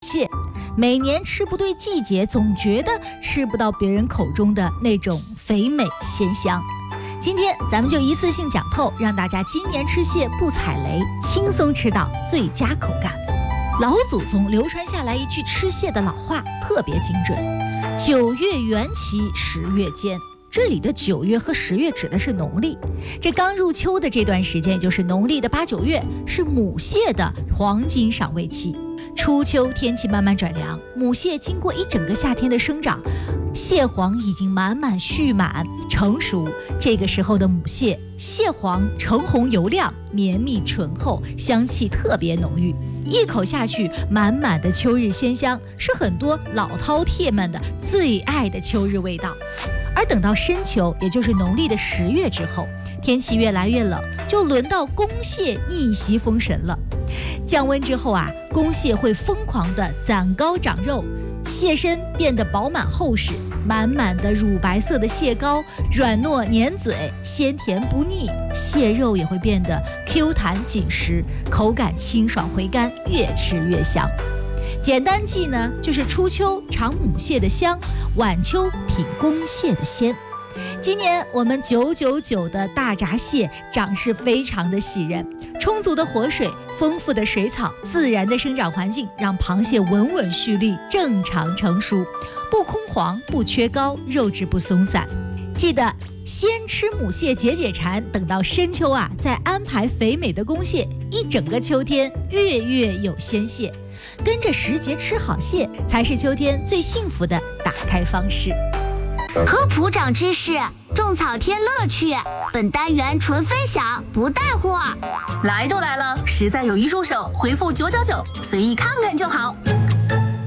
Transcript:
蟹。每年吃不对季节，总觉得吃不到别人口中的那种肥美鲜香。今天咱们就一次性讲透，让大家今年吃蟹不踩雷，轻松吃到最佳口感。老祖宗流传下来一句吃蟹的老话，特别精准：9月圆期，10月尖。这里的9月和10月指的是农历，这刚入秋的这段时间，也就是农历的8、9月，是母蟹的黄金赏味期。初秋天气慢慢转凉，母蟹经过一整个夏天的生长，蟹黄已经满满蓄满成熟。这个时候的母蟹，蟹黄橙红油亮，绵密醇厚，香气特别浓郁，一口下去，满满的秋日鲜香，是很多老饕餮们的最爱的秋日味道。而等到深秋，也就是农历的10月之后，天气越来越冷，就轮到公蟹逆袭封神了。降温之后啊，公蟹会疯狂地长高长肉，蟹身变得饱满厚实，满满的乳白色的蟹膏，软糯粘嘴，鲜甜不腻，蟹肉也会变得 Q 弹紧实，口感清爽回甘，越吃越香。简单记呢，就是初秋尝母蟹的香，晚秋品公蟹的鲜。今年我们999的大闸蟹长势非常的喜人，充足的活水，丰富的水草，自然的生长环境，让螃蟹稳稳蓄力，正常成熟，不空黄，不缺膏，肉质不松散。记得先吃母蟹解解馋，等到深秋啊，再安排肥美的公蟹，一整个秋天月月有鲜蟹。跟着时节吃好蟹，才是秋天最幸福的打开方式。 科普长知识，种草添乐趣。本单元纯分享，不带货。 来都来了，实在有一入手，回复999，随意看看就好。